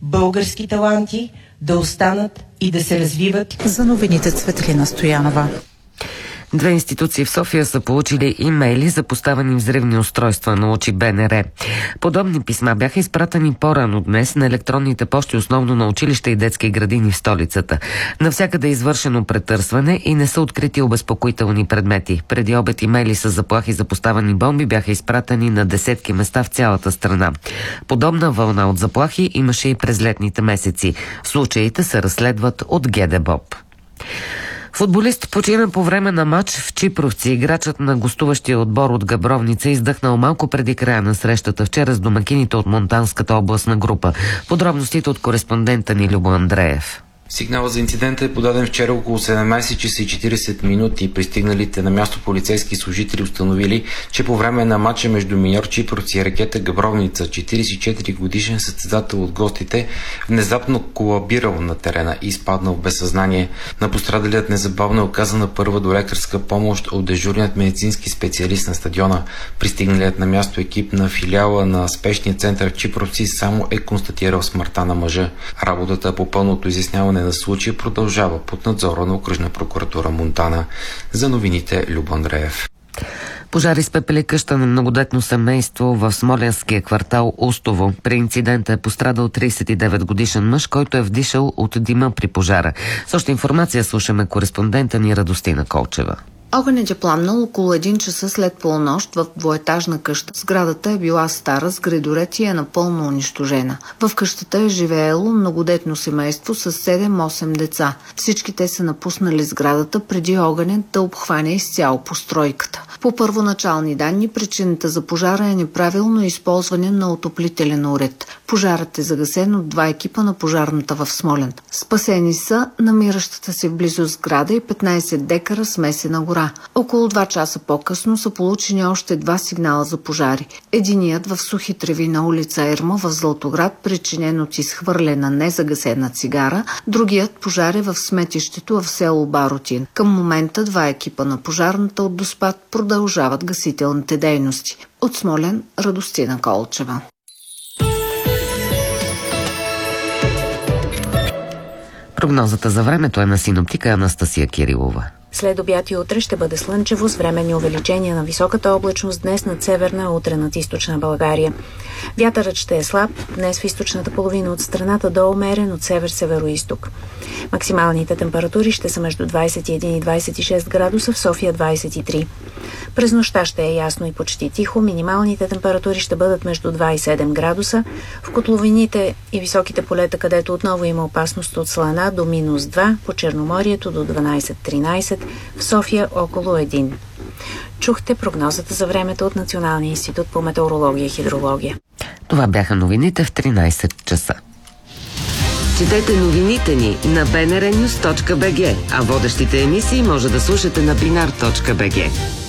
български таланти да останат и да се развиват. За новините Цветлина Стоянова. 2 институции в София са получили имейли за поставени взривни устройства, научи БНР. Подобни писма бяха изпратени по-рано днес на електронните пощи, основно на училища и детски градини в столицата. Навсякъде е извършено претърсване и не са открити обезпокоителни предмети. Преди обед имейли с заплахи за поставени бомби бяха изпратени на десетки места в цялата страна. Подобна вълна от заплахи имаше и през летните месеци. Случаите се разследват от ГДБОП. Футболист почина по време на матч в Чипровци. Играчът на гостуващия отбор от Габровница издъхнал малко преди края на срещата вчера с домакините от Монтанската областна група. Подробностите от кореспондента ни Любо Андреев. Сигналът за инцидента е подаден вчера около 17 часа и 40 минути. Пристигналите на място полицейски служители установили, че по време на матча между Миньор Чипровци и Ракета Габровница, 44 годишен състезател от гостите внезапно колабирал на терена и изпаднал в безсъзнание. На пострадалият незабавно е оказана първа долекарска помощ от дежурният медицински специалист на стадиона. Пристигналият на място екип на филиала на спешния център в Чипровци само е констатирал смъртта на мъжа. Работата по пълното изясняване на случая продължава под надзора на окръжна прокуратура Монтана. За новините Любо Андреев. Пожар изпепели къща на многодетно семейство в смолянския квартал Устово. При инцидента е пострадал 39 годишен мъж, който е вдишал от дима при пожара. С още информация слушаме кореспондента ни Радостина Колчева. Огънят е пламнал около 1 часа след полунощ в двоетажна къща. Сградата е била стара, с гредоред и е напълно унищожена. В къщата е живеело многодетно семейство с 7-8 деца. Всички те са напуснали сградата преди огънят да обхване изцяло постройката. По първоначални данни, причината за пожара е неправилно използване на отоплителен уред. Пожарът е загасен от 2 екипа на пожарната в Смолян. Спасени са намиращата се в близост сграда и 15 декара смесена гора. Около 2 часа по-късно са получени още 2 сигнала за пожари. Единият в сухи треви на улица Ерма в Златоград, причинен от изхвърлена незагасена цигара, другият пожар е в сметището в село Баротин. Към момента 2 екипа на пожарната от Доспат продължават гасителните дейности. От Смолян, Радостина Колчева. Прогнозата за времето е на синоптика Анастасия Кирилова. След обяд и утре ще бъде слънчево с временни увеличения на високата облачност днес над северна, утре над източна България. Вятърът ще е слаб, днес в източната половина от страната до умерен от север-североизток. Максималните температури ще са между 21 и 26 градуса, в София 23. През нощта ще е ясно и почти тихо, минималните температури ще бъдат между 2 и 7 градуса, в котловините и високите полета, където отново има опасност от слана, до -2, по Черноморието до 12-13, в София около 1. Чухте прогнозата за времето от Националния институт по метеорология и хидрология. Това бяха новините в 13 часа. Четете новините ни на bnrnews.bg, а водещите емисии може да слушате на binar.bg.